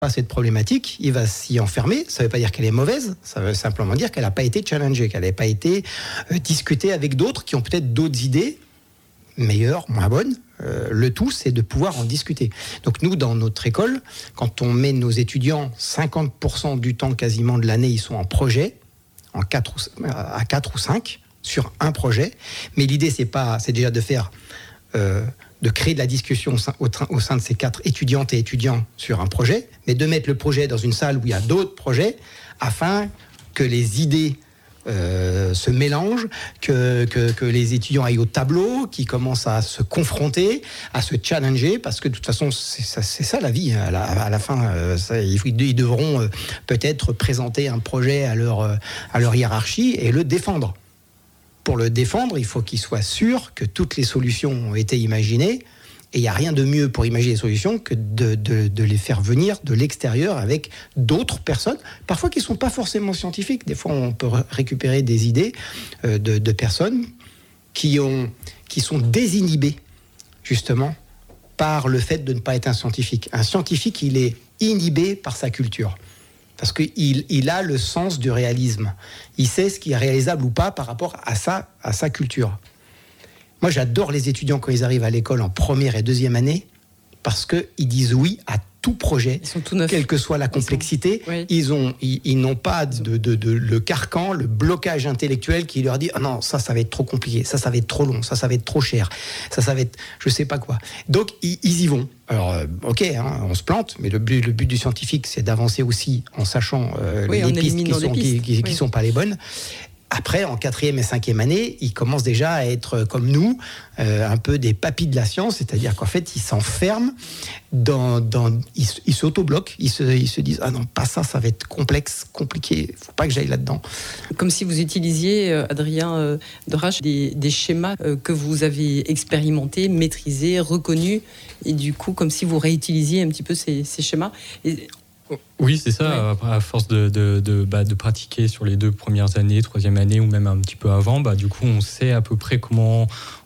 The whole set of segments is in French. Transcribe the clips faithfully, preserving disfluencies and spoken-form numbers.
pas cette problématique, il va s'y enfermer. Ça ne veut pas dire qu'elle est mauvaise, ça veut simplement dire qu'elle n'a pas été challengée, qu'elle n'a pas été euh, discutée avec d'autres qui ont peut-être d'autres idées, meilleures, moins bonnes. Euh, le tout, c'est de pouvoir en discuter. Donc nous, dans notre école, quand on met nos étudiants, cinquante pour cent du temps quasiment de l'année, ils sont en projet, en quatre ou, à quatre ou cinq, sur un projet. Mais l'idée, c'est, pas, c'est déjà de faire... Euh, de créer de la discussion au, au sein de ces quatre étudiantes et étudiants sur un projet, mais de mettre le projet dans une salle où il y a d'autres projets, afin que les idées euh, se mélangent, que, que, que les étudiants aillent au tableau, qu'ils commencent à se confronter, à se challenger, parce que de toute façon, c'est ça, c'est ça la vie. À la, à la fin, euh, ça, ils, ils devront euh, peut-être présenter un projet à leur, euh, à leur hiérarchie et le défendre. Pour le défendre, il faut qu'ils soient sûrs que toutes les solutions ont été imaginées. Et il n'y a rien de mieux pour imaginer les solutions que de, de, de les faire venir de l'extérieur avec d'autres personnes, parfois qui ne sont pas forcément scientifiques. Des fois, on peut récupérer des idées euh, de, de personnes qui, ont, qui sont désinhibées, justement, par le fait de ne pas être un scientifique. Un scientifique, il est inhibé par sa culture. Parce qu'il il a le sens du réalisme. Il sait ce qui est réalisable ou pas par rapport à sa, à sa culture. Moi, j'adore les étudiants quand ils arrivent à l'école en première et deuxième année, parce qu'ils disent oui à tout projet, ils sont tout neufs. Quelle que soit la complexité. Ils, sont, oui. ils, ont, ils, ils n'ont pas de, de, de, le carcan, le blocage intellectuel qui leur dit « Ah non, ça, ça va être trop compliqué, ça, ça va être trop long, ça, ça va être trop cher, ça, ça va être... je sais pas quoi. » Donc, ils, ils y vont. Alors, euh, ok, hein, on se plante, mais le but, le but du scientifique, c'est d'avancer aussi en sachant euh, oui, les pistes qui sont, pistes. Qui, qui, oui. qui sont pas les bonnes. Après, en quatrième et cinquième année, ils commencent déjà à être, comme nous, euh, un peu des papis de la science, c'est-à-dire qu'en fait, ils s'enferment, dans, dans, ils, ils s'auto-bloquent, ils se, ils se disent « Ah non, pas ça, ça va être complexe, compliqué, il ne faut pas que j'aille là-dedans. » Comme si vous utilisiez, euh, Adrien euh, Derache, des, des schémas euh, que vous avez expérimentés, maîtrisés, reconnus, et du coup, comme si vous réutilisiez un petit peu ces, ces schémas. Et, Oui, c'est ça. Ouais. À force de, de, de, bah, de pratiquer sur les deux premières années, troisième année ou même un petit peu avant, bah, du coup, on sait à peu près comment,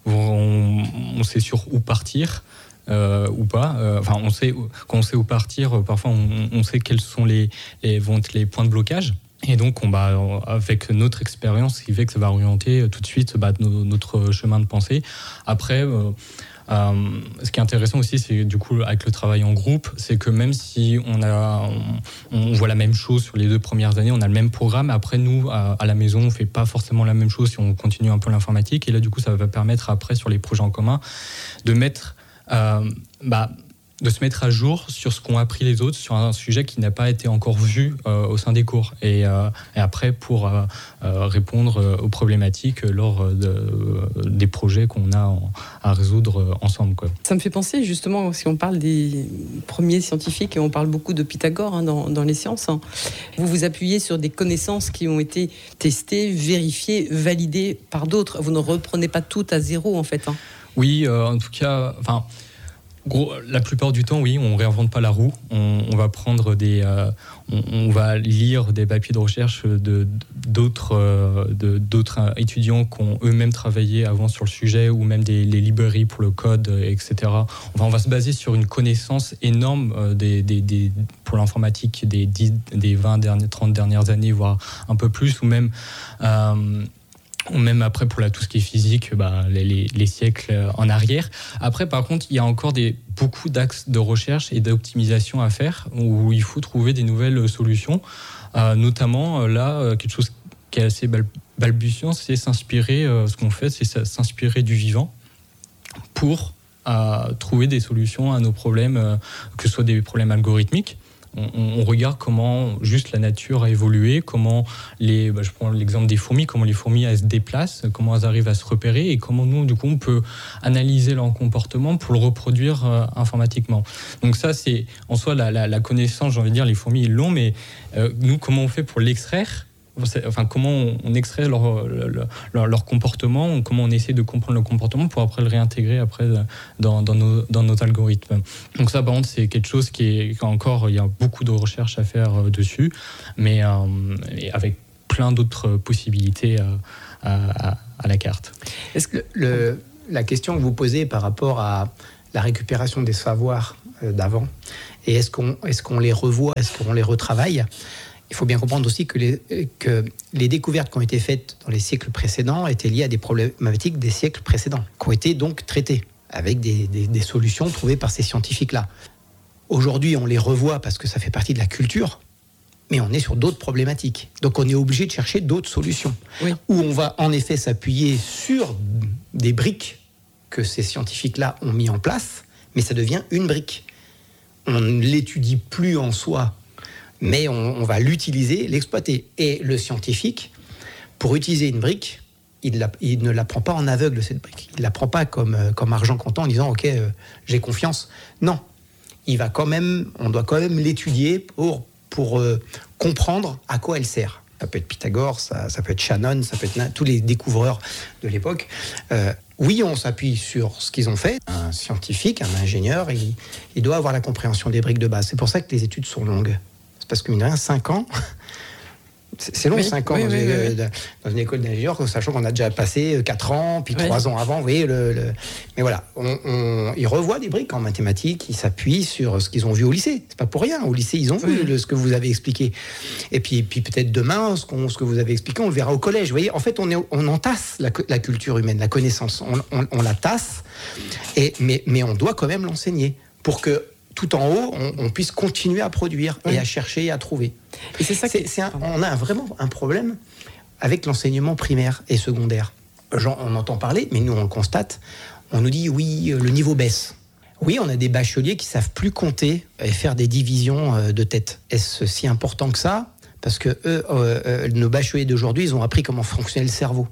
on, on sait sur où partir euh, ou pas. Euh, enfin, on sait, quand on sait où partir, parfois on, on sait quels sont les, les, vont être les points de blocage. Et donc, on, bah, avec notre expérience, ce qui fait que ça va orienter tout de suite bah, notre chemin de pensée. Après... Euh, Euh, ce qui est intéressant aussi, c'est du coup avec le travail en groupe, c'est que même si on a, on, on voit la même chose sur les deux premières années, on a le même programme. Après, nous, à, à la maison, on fait pas forcément la même chose si on continue un peu l'informatique. Et là, du coup, ça va permettre après sur les projets en commun de mettre, euh, bah, de se mettre à jour sur ce qu'ont appris les autres sur un sujet qui n'a pas été encore vu euh, au sein des cours et, euh, et après pour euh, euh, répondre euh, aux problématiques lors de, euh, des projets qu'on a en, à résoudre ensemble, quoi. Ça me fait penser justement, si on parle des premiers scientifiques et on parle beaucoup de Pythagore hein, dans, dans les sciences, hein, vous vous appuyez sur des connaissances qui ont été testées, vérifiées, validées par d'autres. Vous ne reprenez pas tout à zéro en fait. Hein. Oui, euh, en tout cas, enfin. Gros, la plupart du temps, oui, on ne réinvente pas la roue. On, on va prendre des, euh, on, on va lire des papiers de recherche de, d'autres, euh, de, d'autres étudiants qui ont eux-mêmes travaillé avant sur le sujet, ou même des les librairies pour le code, et cetera. Enfin, on va se baser sur une connaissance énorme euh, des, des, des, pour l'informatique des, dix, des vingt, dernières, trente dernières années, voire un peu plus, ou même... Euh, ou même après pour la, tout ce qui est physique, bah, les, les, les siècles en arrière. Après, par contre, il y a encore des, beaucoup d'axes de recherche et d'optimisation à faire où il faut trouver des nouvelles solutions. Euh, notamment, là, quelque chose qui est assez balbutiant, c'est s'inspirer, euh, ce qu'on fait, c'est s'inspirer du vivant pour euh, trouver des solutions à nos problèmes, euh, que ce soit des problèmes algorithmiques. On, on regarde comment juste la nature a évolué, comment les, bah je prends l'exemple des fourmis, comment les fourmis elles se déplacent, comment elles arrivent à se repérer et comment nous du coup on peut analyser leur comportement pour le reproduire euh, informatiquement. Donc ça c'est en soi la, la, la connaissance, j'ai envie de dire, les fourmis ils l'ont, mais euh, nous comment on fait pour l'extraire? Enfin, comment on extrait leur, leur, leur comportement, comment on essaie de comprendre le comportement pour après le réintégrer après dans, dans, nos, dans nos algorithmes. Donc ça, par contre, c'est quelque chose qui est encore, il y a beaucoup de recherches à faire dessus, mais euh, avec plein d'autres possibilités à, à, à la carte. Est-ce que le, la question que vous posez par rapport à la récupération des savoirs d'avant, Et est-ce qu'on, est-ce qu'on les revoit, est-ce qu'on les retravaille ? Il faut bien comprendre aussi que les, que les découvertes qui ont été faites dans les siècles précédents étaient liées à des problématiques des siècles précédents, qui ont été donc traitées avec des, des, des solutions trouvées par ces scientifiques-là. Aujourd'hui, on les revoit parce que ça fait partie de la culture, mais on est sur d'autres problématiques. Donc on est obligé de chercher d'autres solutions, oui. où on va en effet s'appuyer sur des briques que ces scientifiques-là ont mis en place, mais ça devient une brique. On ne l'étudie plus en soi, mais on, on va l'utiliser, l'exploiter. Et le scientifique, pour utiliser une brique, il, la, il ne la prend pas en aveugle, cette brique. Il ne la prend pas comme, comme argent comptant en disant « Ok, euh, j'ai confiance ». Non, il va quand même, on doit quand même l'étudier pour, pour euh, comprendre à quoi elle sert. Ça peut être Pythagore, ça, ça peut être Shannon, ça peut être tous les découvreurs de l'époque. Euh, oui, on s'appuie sur ce qu'ils ont fait. Un scientifique, un ingénieur, il, il doit avoir la compréhension des briques de base. C'est pour ça que les études sont longues. C'est parce que, mine de rien, cinq ans, c'est long, oui, cinq ans oui, dans, oui, une, oui. dans une école d'ingénieur, sachant qu'on a déjà passé quatre ans, puis oui. trois ans avant. Vous voyez, le, le... Mais voilà, on, on, ils revoient des briques en mathématiques, ils s'appuient sur ce qu'ils ont vu au lycée. C'est pas pour rien. Au lycée, ils ont oui. vu le, ce que vous avez expliqué. Et puis, puis peut-être demain, ce, qu'on, ce que vous avez expliqué, on le verra au collège. Vous voyez, en fait, on, est, on entasse la, la culture humaine, la connaissance. On, on, on la tasse, et, mais, mais on doit quand même l'enseigner pour que tout en haut, on, on puisse continuer à produire oui. et à chercher et à trouver. Et c'est ça c'est, c'est un, on a vraiment un problème avec l'enseignement primaire et secondaire. Genre, on entend parler, mais nous on le constate. On nous dit oui, le niveau baisse. Oui, on a des bacheliers qui savent plus compter et faire des divisions de tête. Est-ce si important que ça ? Parce que eux, euh, euh, nos bacheliers d'aujourd'hui, ils ont appris comment fonctionnait le cerveau.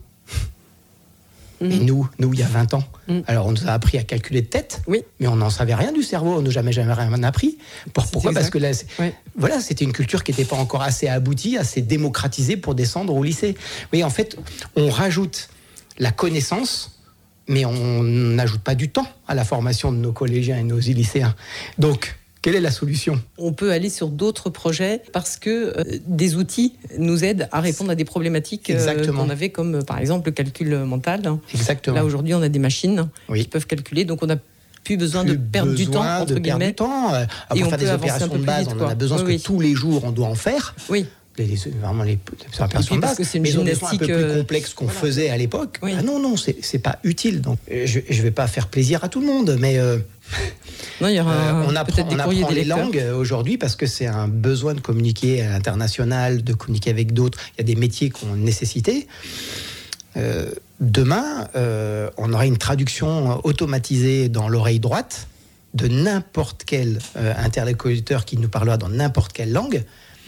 Et nous, nous, il y a vingt ans, mmh. alors on nous a appris à calculer de tête, oui. mais on n'en savait rien du cerveau, on n'a jamais, jamais rien appris. Pour, pourquoi ? Exact. Parce que là, oui. voilà, c'était une culture qui n'était pas encore assez aboutie, assez démocratisée pour descendre au lycée. Oui, en fait, on rajoute la connaissance, mais on n'ajoute pas du temps à la formation de nos collégiens et de nos lycéens. Donc, quelle est la solution ? On peut aller sur d'autres projets parce que euh, des outils nous aident à répondre à des problématiques euh, qu'on avait, comme euh, par exemple le calcul mental. Exactement. Là, aujourd'hui, on a des machines oui. qui peuvent calculer, donc on n'a plus besoin plus de perdre besoin du temps, entre de guillemets. Perdre du temps. Euh, et pour faire des opérations de base, vite, on en a besoin oui, parce oui. que tous les jours, on doit en faire. Oui. Les, les, vraiment les, les opérations de base, que c'est une mais gymnastique un peu plus complexe qu'on voilà. faisait à l'époque. Oui. Ah non, non, c'est, c'est pas utile. Donc, je ne vais pas faire plaisir à tout le monde, mais euh, non, il y aura euh, on un, apprend, on apprend les langues aujourd'hui parce que c'est un besoin de communiquer à l'international, de communiquer avec d'autres. Il y a des métiers qui ont nécessité. Euh, demain, euh, on aura une traduction automatisée dans l'oreille droite de n'importe quel euh, interlocuteur qui nous parlera dans n'importe quelle langue.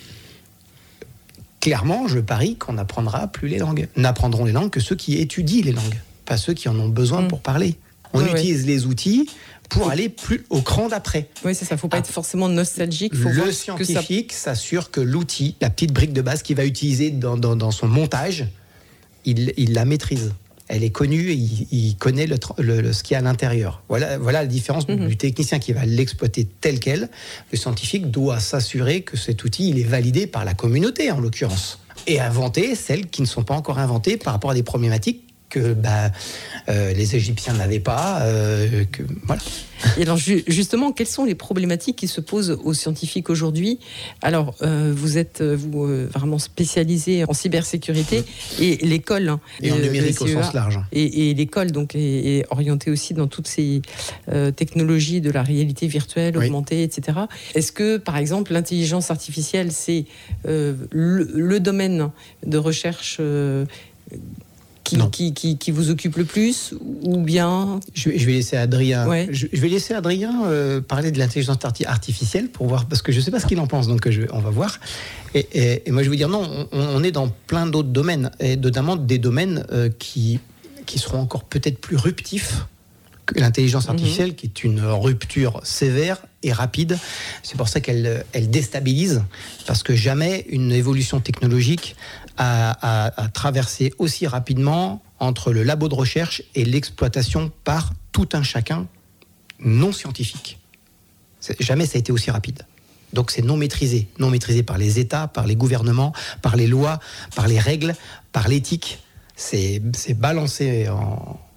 Clairement, je parie qu'on n'apprendra plus les langues. N'apprendront les langues que ceux qui étudient les langues, pas ceux qui en ont besoin mmh. pour parler. On oui, utilise oui. les outils pour aller plus au cran d'après. Oui, c'est ça. Il ne faut pas ah. être forcément nostalgique. Faut le voir scientifique que ça... s'assure que l'outil, la petite brique de base qu'il va utiliser dans, dans, dans son montage, il, il la maîtrise. Elle est connue, et il, il connaît le, le, le, ce qu'il y a à l'intérieur. Voilà, voilà la différence mmh. du technicien qui va l'exploiter tel quel. Le scientifique doit s'assurer que cet outil il est validé par la communauté, en l'occurrence. Et inventer celles qui ne sont pas encore inventées par rapport à des problématiques que bah, euh, les Égyptiens n'avaient pas. Euh, que, voilà. Et alors justement, quelles sont les problématiques qui se posent aux scientifiques aujourd'hui ? Alors, euh, vous êtes vous, euh, vraiment spécialisé en cybersécurité et l'école... Hein, et en numérique au sens large. Et, et l'école donc, est, est orientée aussi dans toutes ces euh, technologies de la réalité virtuelle, oui. augmentée, et cetera. Est-ce que, par exemple, l'intelligence artificielle, c'est euh, le, le domaine de recherche... Euh, Qui, qui, qui, qui vous occupe le plus ou bien je vais, je vais laisser Adrien. Ouais. Je, je vais laisser Adrien euh, parler de l'intelligence artificielle pour voir parce que je ne sais pas ce qu'il en pense donc je, on va voir. Et, et, et moi je veux dire non, on, on est dans plein d'autres domaines et notamment des domaines euh, qui qui seront encore peut-être plus ruptifs que l'intelligence artificielle, mmh. qui est une rupture sévère et rapide. C'est pour ça qu'elle elle déstabilise parce que jamais une évolution technologique À, à, à traverser aussi rapidement entre le labo de recherche et l'exploitation par tout un chacun non scientifique. C'est, jamais ça a été aussi rapide. Donc c'est non maîtrisé. Non maîtrisé par les États, par les gouvernements, par les lois, par les règles, par l'éthique. C'est, c'est balancé en,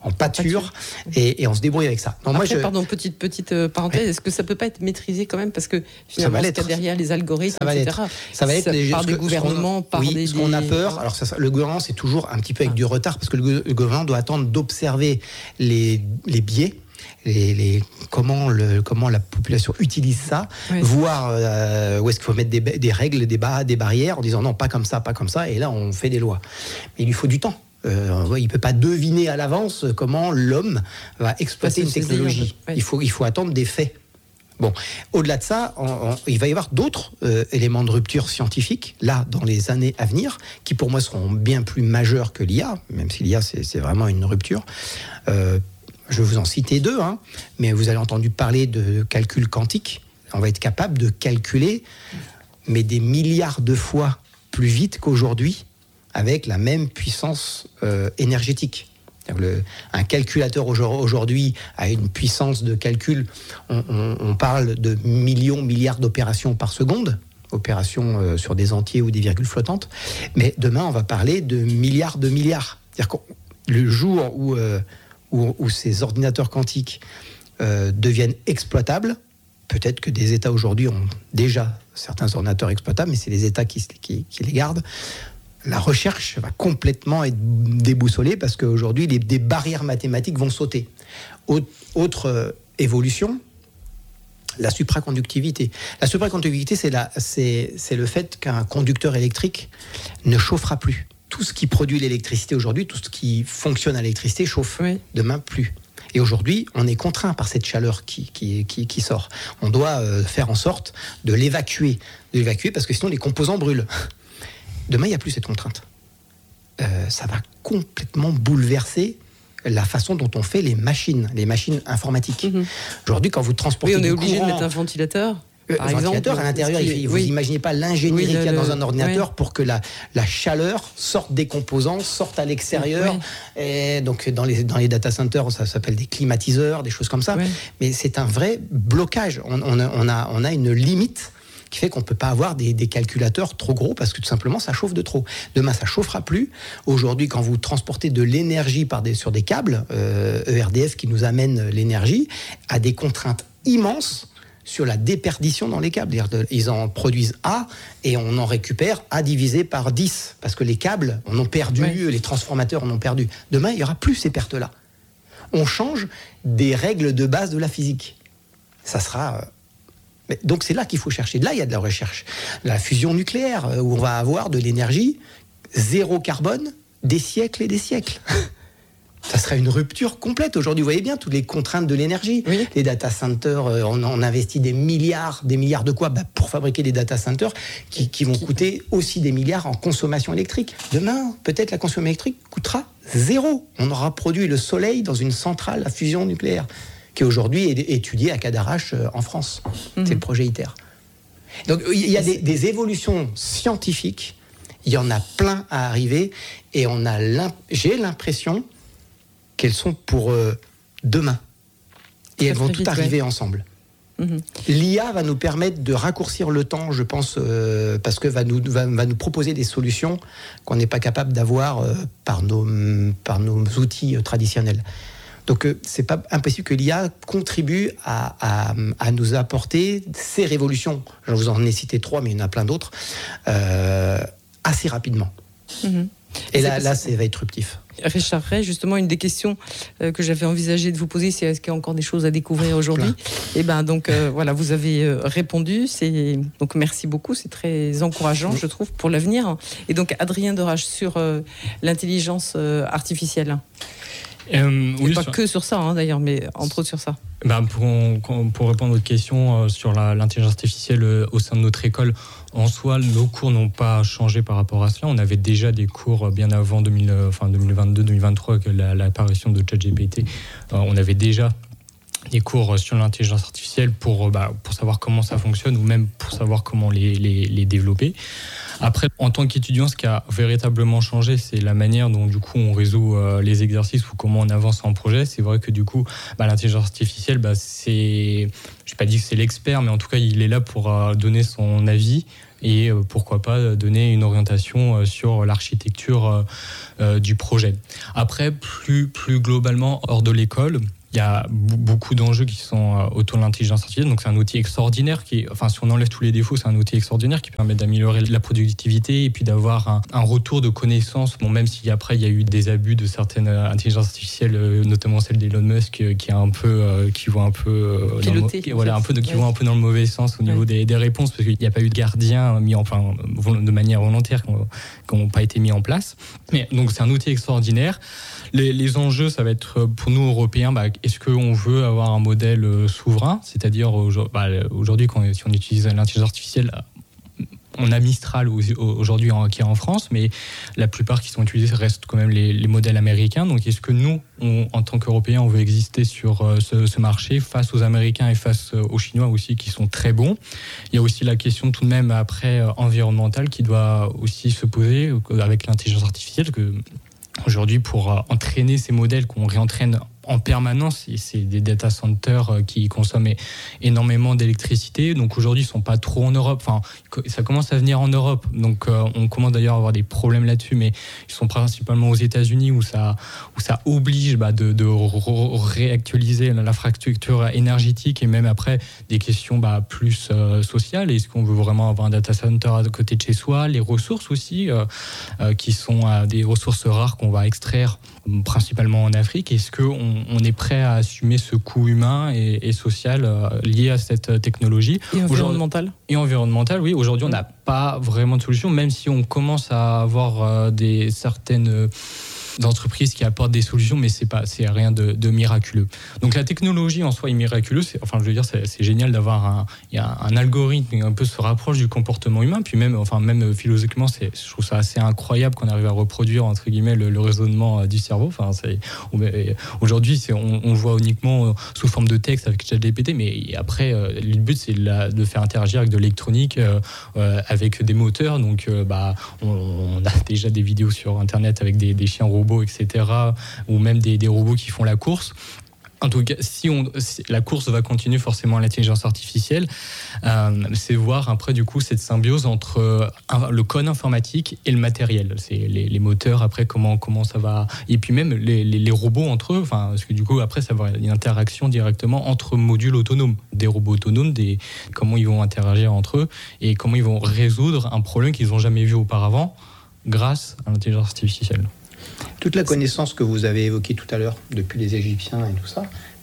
en pâture, et, et on se débrouille avec ça. Non, Après, moi, je... pardon, petite, petite euh, parenthèse, ouais. Est-ce que ça peut pas être maîtrisé quand même, parce que finalement, ce qu'il y a derrière les algorithmes, ça et cetera. Ça va être ça, les, par des gouvernements, par oui, des... ce qu'on a peur, alors ça, le gouvernement, c'est toujours un petit peu avec ah. du retard, parce que le, le gouvernement doit attendre d'observer les, les biais, Les, les, comment, le, comment la population utilise ça, oui. voir euh, où est-ce qu'il faut mettre des, des règles, des, ba- des barrières, en disant non, pas comme ça, pas comme ça, et là on fait des lois. Mais il lui faut du temps. Euh, il ne peut pas deviner à l'avance comment l'homme va exploiter une technologie. Oui. Il faut, il faut attendre des faits. Bon, au-delà de ça, on, on, il va y avoir d'autres euh, éléments de rupture scientifique, là, dans les années à venir, qui pour moi seront bien plus majeurs que l'I A, même si l'I A, c'est, c'est vraiment une rupture. Euh, Je vais vous en citer deux, hein, mais vous avez entendu parler de calcul quantique. On va être capable de calculer, mais des milliards de fois plus vite qu'aujourd'hui, avec la même puissance euh, énergétique. Le, un calculateur aujourd'hui a une puissance de calcul, on, on, on parle de millions, milliards d'opérations par seconde, opérations euh, sur des entiers ou des virgules flottantes, mais demain on va parler de milliards de milliards. C'est-à-dire que le jour où... Euh, Où, où ces ordinateurs quantiques euh, deviennent exploitables. Peut-être que des États aujourd'hui ont déjà certains ordinateurs exploitables, mais c'est les États qui, qui, qui les gardent. La recherche va complètement être déboussolée parce qu'aujourd'hui, les, des barrières mathématiques vont sauter. Autre, autre euh, évolution, la supraconductivité. La supraconductivité, c'est, la, c'est, c'est le fait qu'un conducteur électrique ne chauffera plus. Tout ce qui produit l'électricité aujourd'hui, tout ce qui fonctionne à l'électricité chauffe. Oui. Demain, plus. Et aujourd'hui, on est contraint par cette chaleur qui, qui, qui, qui sort. On doit euh, faire en sorte de l'évacuer, de l'évacuer parce que sinon les composants brûlent. Demain, il n'y a plus cette contrainte. Euh, ça va complètement bouleverser la façon dont on fait les machines, les machines informatiques. Mmh. Aujourd'hui, quand vous transportez oui, on est du obligé courant, de mettre un ventilateur. Par un ventilateur exemple, à l'intérieur, il, vous n'imaginez oui. pas l'ingénierie oui, le, qu'il y a dans un ordinateur oui. pour que la, la chaleur sorte des composants, sorte à l'extérieur. Oui. Et donc dans les, dans les data centers, ça s'appelle des climatiseurs, des choses comme ça. Oui. Mais c'est un vrai blocage. On, on, a, on, a, on a une limite qui fait qu'on ne peut pas avoir des, des calculateurs trop gros parce que tout simplement ça chauffe de trop. Demain ça ne chauffera plus. Aujourd'hui, quand vous transportez de l'énergie par des, sur des câbles, euh, E R D F qui nous amène l'énergie, à des contraintes immenses sur la déperdition dans les câbles. Ils en produisent A et on en récupère A divisé par dix. Parce que les câbles, on en a perdu, oui. les transformateurs en ont perdu. Demain, il n'y aura plus ces pertes-là. On change des règles de base de la physique. Ça sera... Donc c'est là qu'il faut chercher. Là, il y a de la recherche. La fusion nucléaire, où on va avoir de l'énergie, zéro carbone, des siècles et des siècles. Ça serait une rupture complète. Aujourd'hui, vous voyez bien toutes les contraintes de l'énergie. Oui. Les data centers, on, on investit des milliards, des milliards de quoi bah, pour fabriquer des data centers qui, qui vont qui... coûter aussi des milliards en consommation électrique. Demain, peut-être la consommation électrique coûtera zéro. On aura produit le soleil dans une centrale à fusion nucléaire qui aujourd'hui est étudiée à Cadarache en France. Mmh. C'est le projet ITER. Donc il y a des, des évolutions scientifiques. Il y en a plein à arriver et on a l'imp... j'ai l'impression qu'elles sont pour euh, demain. Et elles vont toutes arriver ouais. ensemble. Mm-hmm. L'I A va nous permettre de raccourcir le temps, je pense, euh, parce que va nous, va, va nous proposer des solutions qu'on n'est pas capable d'avoir euh, par, nos, par nos outils euh, traditionnels. Donc, euh, c'est pas impossible que l'I A contribue à, à, à nous apporter ces révolutions. Je vous en ai cité trois, mais il y en a plein d'autres, euh, assez rapidement. Mm-hmm. Et, Et là, là, ça va être disruptif. Richard Rey, justement, une des questions euh, que j'avais envisagé de vous poser, c'est est-ce qu'il y a encore des choses à découvrir aujourd'hui ? Et ben donc euh, voilà, vous avez euh, répondu. C'est donc merci beaucoup, c'est très encourageant, je trouve, pour l'avenir. Et donc Adrien Derage sur euh, l'intelligence euh, artificielle. Euh, oui, pas sur... que sur ça, hein, d'ailleurs, mais entre autres sur ça. Ben pour, pour répondre à votre question euh, sur la, l'intelligence artificielle euh, au sein de notre école, en soi, nos cours n'ont pas changé par rapport à cela. On avait déjà des cours bien avant deux mille, enfin deux mille vingt-deux deux mille vingt-trois, que la, l'apparition de ChatGPT. Euh, on avait déjà des cours sur l'intelligence artificielle pour, bah, pour savoir comment ça fonctionne ou même pour savoir comment les, les, les développer. Après, en tant qu'étudiant, ce qui a véritablement changé, c'est la manière dont du coup on résout euh, les exercices ou comment on avance en projet. C'est vrai que du coup, bah, l'intelligence artificielle, bah, c'est, je n'ai pas dit que c'est l'expert, mais en tout cas, il est là pour euh, donner son avis et euh, pourquoi pas donner une orientation euh, sur l'architecture euh, euh, du projet. Après, plus, plus globalement, hors de l'école, il y a beaucoup d'enjeux qui sont autour de l'intelligence artificielle, donc c'est un outil extraordinaire qui, enfin si on enlève tous les défauts, c'est un outil extraordinaire qui permet d'améliorer la productivité et puis d'avoir un, un retour de connaissances. Bon, même si après il y a eu des abus de certaines intelligences artificielles, notamment celle d'Elon Musk, qui est un peu, qui voit un peu, Piloté, le, voilà, un peu, qui ouais. voit un peu dans le mauvais sens au niveau ouais. des, des réponses, parce qu'il n'y a pas eu de gardien mis, enfin, de manière volontaire, qui n'ont pas été mis en place. Mais donc c'est un outil extraordinaire. Les, les enjeux, ça va être pour nous Européens, bah, est-ce qu'on veut avoir un modèle souverain, c'est-à-dire bah, aujourd'hui, quand, si on utilise l'intelligence artificielle, on a Mistral aujourd'hui qui est en France, mais la plupart qui sont utilisés restent quand même les, les modèles américains. Donc est-ce que nous, on, en tant qu'Européens, on veut exister sur ce, ce marché face aux Américains et face aux Chinois aussi qui sont très bons? Il y a aussi la question tout de même après environnementale qui doit aussi se poser avec l'intelligence artificielle, que aujourd'hui, pour euh, entraîner ces modèles qu'on réentraîne en permanence, et c'est des data centers euh, qui consomment énormément d'électricité. Donc aujourd'hui, ils ne sont pas trop en Europe. Enfin, ça commence à venir en Europe. Donc euh, on commence d'ailleurs à avoir des problèmes là-dessus, mais ils sont principalement aux États-Unis où ça, où ça oblige bah, de, de réactualiser l'infrastructure énergétique et même après des questions bah, plus euh, sociales. Est-ce qu'on veut vraiment avoir un data center à côté de chez soi? Les ressources aussi, euh, euh, qui sont euh, des ressources rares qu'on va extraire principalement en Afrique. Est-ce qu'on on est prêt à assumer ce coût humain et, et social euh, lié à cette technologie? Et environnemental. Et environnemental, oui. Aujourd'hui, on n'a pas vraiment de solution, même si on commence à avoir euh, des certaines euh, entreprises qui apportent des solutions, mais c'est pas, c'est rien de, de miraculeux. Donc la technologie en soi est miraculeuse. C'est, enfin, je veux dire, c'est, c'est génial d'avoir un, il y a un algorithme qui un peu se rapproche du comportement humain. Puis même, enfin, même philosophiquement, c'est, je trouve ça assez incroyable qu'on arrive à reproduire entre guillemets le, le raisonnement du cerveau. Enfin, c'est, aujourd'hui, c'est, on, on le voit uniquement sous forme de texte avec ChatGPT, mais après, le but c'est la, de faire interagir avec de l'électronique, euh, avec des moteurs. Donc, euh, bah, on, on a déjà des vidéos sur Internet avec des, des chiens robots, et cetera, ou même des, des robots qui font la course. En tout cas, si, on, si la course va continuer forcément à l'intelligence artificielle, euh, c'est voir après du coup cette symbiose entre euh, le code informatique et le matériel. C'est les, les moteurs après comment comment ça va, et puis même les, les, les robots entre eux. Enfin, parce que du coup après ça va une interaction directement entre modules autonomes, des robots autonomes, des comment ils vont interagir entre eux et comment ils vont résoudre un problème qu'ils n'ont jamais vu auparavant grâce à l'intelligence artificielle. Toute la connaissance que vous avez évoquée tout à l'heure, depuis les Égyptiens et tout ça,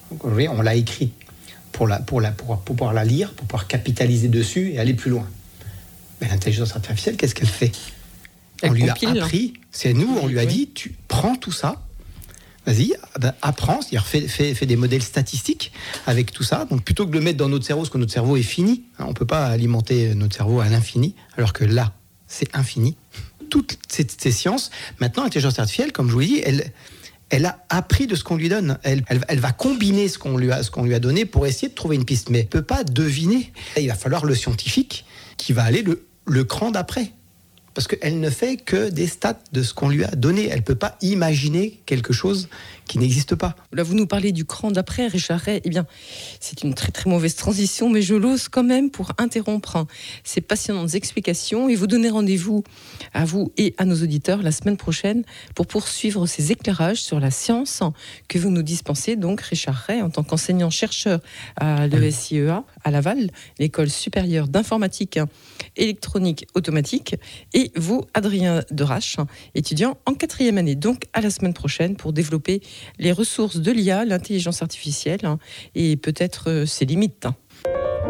on l'a écrit pour, la, pour, la, pour, pour pouvoir la lire, pour pouvoir capitaliser dessus et aller plus loin. Mais l'intelligence artificielle, qu'est-ce qu'elle fait? On lui a appris, c'est nous, on lui a dit, tu prends tout ça, vas-y, ben, apprends, c'est-à-dire fais, fais, fais des modèles statistiques avec tout ça. Donc plutôt que de le mettre dans notre cerveau, parce que notre cerveau est fini, hein, on ne peut pas alimenter notre cerveau à l'infini, alors que là, c'est infini. Toutes ces, ces sciences, maintenant l'intelligence artificielle, comme je vous l'ai dit, elle, elle a appris de ce qu'on lui donne. Elle, elle, elle va combiner ce qu'on lui a, ce qu'on lui a donné pour essayer de trouver une piste, mais elle ne peut pas deviner. Il va falloir le scientifique qui va aller le, le cran d'après. Parce qu'elle ne fait que des stats de ce qu'on lui a donné. Elle ne peut pas imaginer quelque chose qui n'existe pas. Là, vous nous parlez du cran d'après, Richard Rey. Eh bien, c'est une très très mauvaise transition, mais je l'ose quand même pour interrompre ces passionnantes explications et vous donner rendez-vous à vous et à nos auditeurs la semaine prochaine pour poursuivre ces éclairages sur la science que vous nous dispensez, donc Richard Rey, en tant qu'enseignant-chercheur à l'E S I E A, à Laval, l'École supérieure d'informatique électronique automatique, et vous, Adrien Derache, étudiant en quatrième année. Donc, à la semaine prochaine pour développer les ressources de l'I A, l'intelligence artificielle, et peut-être ses limites.